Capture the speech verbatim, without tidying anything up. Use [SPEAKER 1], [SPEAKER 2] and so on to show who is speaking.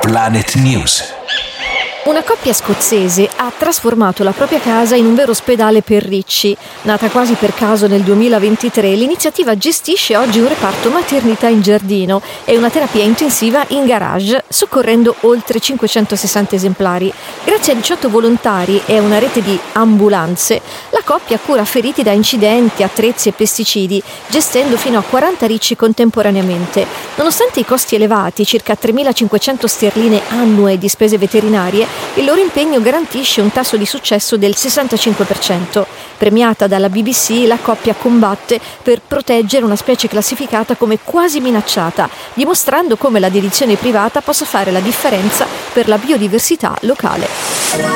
[SPEAKER 1] Planet News.
[SPEAKER 2] Una coppia scozzese ha trasformato la propria casa in un vero ospedale per ricci. Nata quasi per caso nel duemilaventitré, l'iniziativa gestisce oggi un reparto maternità in giardino e una terapia intensiva in garage, soccorrendo oltre cinquecentosessanta esemplari. Grazie a diciotto volontari e a una rete di ambulanze, la coppia cura feriti da incidenti, attrezzi e pesticidi, gestendo fino a quaranta ricci contemporaneamente. Nonostante i costi elevati, circa tremilacinquecento sterline annue di spese veterinarie, il loro impegno garantisce un tasso di successo del sessantacinque per cento. Premiata dalla B B C, la coppia combatte per proteggere una specie classificata come quasi minacciata, dimostrando come la dedizione privata possa fare la differenza per la biodiversità locale.